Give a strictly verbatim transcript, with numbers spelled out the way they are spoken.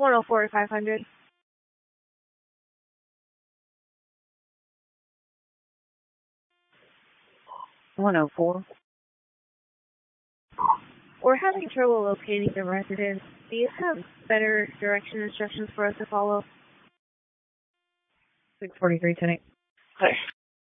one oh four five hundred. one oh four. We're having trouble locating the residence. Do you have better direction instructions for us to follow? six forty-three, ten eight. Hi.